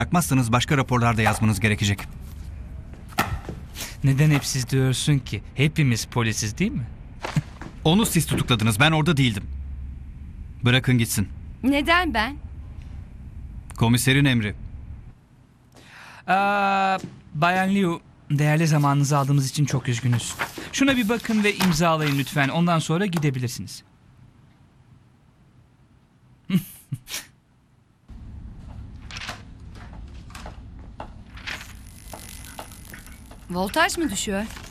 Bakmazsanız başka raporlarda yazmanız gerekecek. Neden hep siz diyorsun ki? Hepimiz polisiz değil mi? Onu siz tutukladınız. Ben orada değildim. Bırakın gitsin. Neden ben? Komiserin emri. Bayan Liu, değerli zamanınızı aldığımız için çok üzgünüz. Şuna bir bakın ve imzalayın lütfen. Ondan sonra gidebilirsiniz. Voltaj mı düşüyor?